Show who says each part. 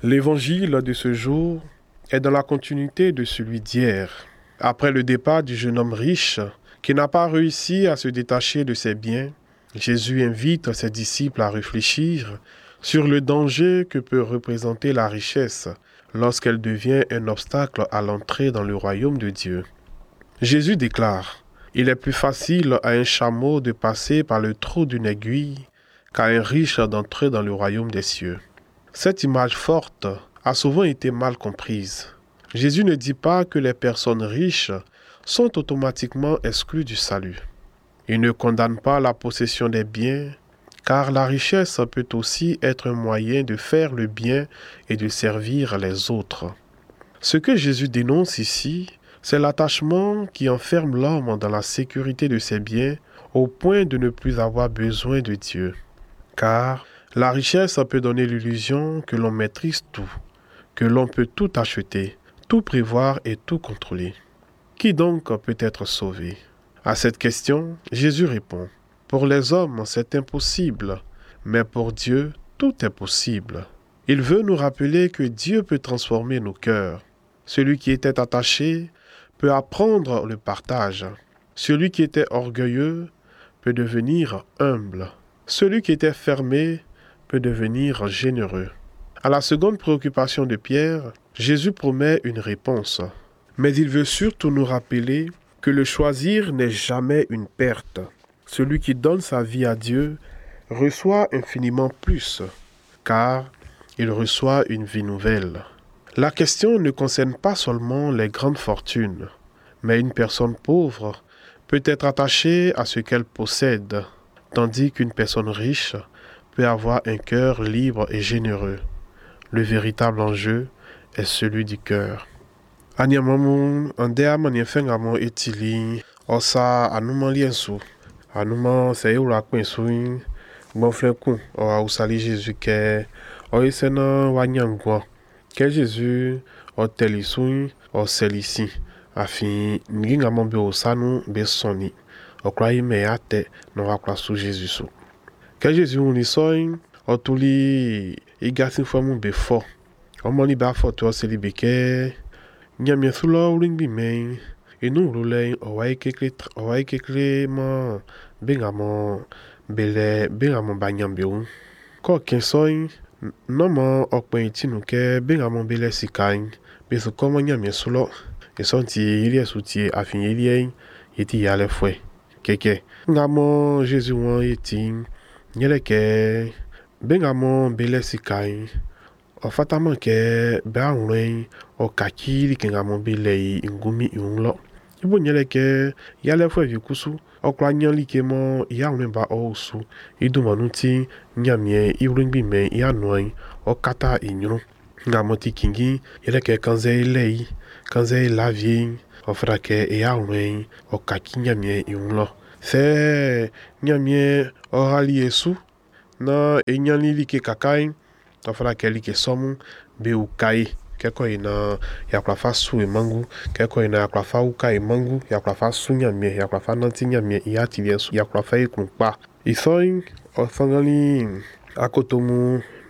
Speaker 1: L'évangile de ce jour est dans la continuité de celui d'hier. Après le départ du jeune homme riche, qui n'a pas réussi à se détacher de ses biens, Jésus invite ses disciples à réfléchir sur le danger que peut représenter la richesse lorsqu'elle devient un obstacle à l'entrée dans le royaume de Dieu. Jésus déclare: « Il est plus facile à un chameau de passer par le trou d'une aiguille qu'à un riche d'entrer dans le royaume des cieux. » Cette image forte a souvent été mal comprise. Jésus ne dit pas que les personnes riches sont automatiquement exclues du salut. Il ne condamne pas la possession des biens, car la richesse peut aussi être un moyen de faire le bien et de servir les autres. Ce que Jésus dénonce ici, c'est l'attachement qui enferme l'homme dans la sécurité de ses biens au point de ne plus avoir besoin de Dieu. Car la richesse peut donner l'illusion que l'on maîtrise tout, que l'on peut tout acheter, tout prévoir et tout contrôler. Qui donc peut être sauvé? À cette question, Jésus répond: « Pour les hommes, c'est impossible, mais pour Dieu, tout est possible. » Il veut nous rappeler que Dieu peut transformer nos cœurs. Celui qui était attaché peut apprendre le partage. Celui qui était orgueilleux peut devenir humble. Celui qui était fermé peut devenir généreux. À la seconde préoccupation de Pierre, Jésus promet une réponse. Mais il veut surtout nous rappeler que le choisir n'est jamais une perte. Celui qui donne sa vie à Dieu reçoit infiniment plus, car il reçoit une vie nouvelle. La question ne concerne pas seulement les grandes fortunes, mais une personne pauvre peut être attachée à ce qu'elle possède, tandis qu'une personne riche peut avoir un cœur libre et généreux. Le véritable enjeu est celui du cœur. Anyamamu andea maniefengamo etili osa anuma liensu anuma seyura kwensu gbonfleku o ausali Jésus ke o isena wanyangwa ke Jésus o telisu o selisi afin ngingamo be osanu be soni o kwai me ate no akwa su Jésus su ke Jésus uni soin o tuli igasin fomu be fo o moni ba fo to selibeke nyamia sulo ringbi men enu rule owai kekle ma bengamo banyambeu ko kensoin no mo okpen tinu ke bengamo bele sikain beso komo nyamia sulo esonti ili esuti afin ili yeti yale fwe keke ngamo Jésus won yeti nyele ke bengamo bele sikain o fatama ke ba unwen o kakiri ke ngamo bele ngumi unlo ibo nyele ke yale fwe vikusu o kwa nyali ke mo ya unwen ba osu idumanuti nyamie iwringbi me ya noin o kata inyru ngamo tikingi yele ke kanze lei kanze lavie o frake ya unwen o kaki nyamie unlo se nyamie o hali yesu na enyali like kakai tofara keli ke somu be ukai keko ina yaklafa su emangu keko ina yaklafa ukai emangu yaklafa sunya me yaklafa nantinya me yati yesu yaklafa ekunpa isoin ofangali akotomu